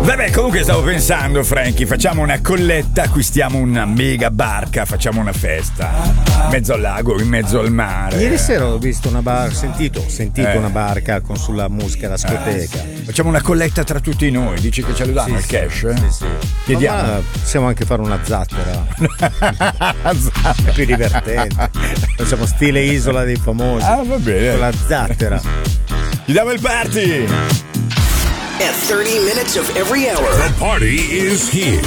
Vabbè, comunque stavo pensando, Frankie, facciamo una colletta, acquistiamo una mega barca, facciamo una festa. In mezzo al lago, in mezzo al mare. Ieri sera ho visto una barca, sentito una barca con sulla musica, la scoteca. Facciamo una colletta tra tutti noi, dici che ce lo danno il cash? Sì. Chiediamo. Ma possiamo anche fare una zattera. È più divertente. Facciamo stile Isola dei Famosi. Ah, va bene. Con la zattera. Gli diamo il party! At 30 minutes of every hour. The party is here.